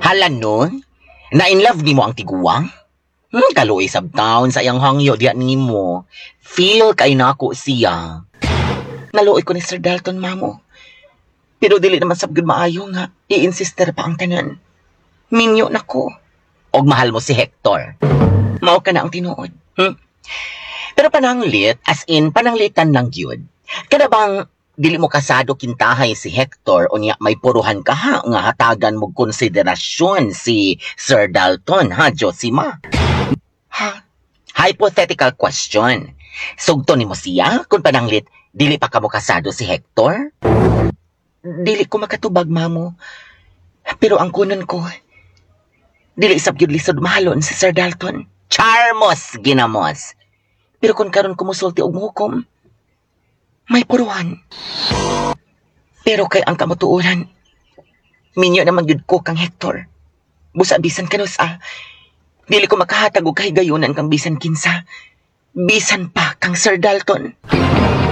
Hala nun? Na in love nimo ang tiguwang? Kaluoy sab taon sa iyang hangyo diya nimo. Feel kay nako siya. Naluoy ko ni Sir Dalton, mamo. Pero dili naman sab gyud maayo nga i-insister pa ang tanan. Minyo nako. Og mahal mo si Hector. Mao ka na ang tinuod. Pero pananglit, as in pananglitan lang gyud. Kada bang dili mo kasado kintahay si Hector o niya may puruhan ka ha nga hatagan mo konsiderasyon si Sir Dalton ha, Josima? Ha? Hypothetical question. Sugto ni mo siya kung pananglit dili pa ka mo kasado si Hector? Dili ko makatubag, mamo. Pero ang kunon ko, dili sab gyud lisod mahalon si Sir Dalton. Charmos ginamos. Pero kung karon kumusulti og muhukom, may puruhan. Pero kay ang kamatuoran, minyo naman gyud ko kang Hector. Busa bisan kanus dili ko makahatag og kahigayunan kang bisan kinsa. Bisan pa kang Sir Dalton.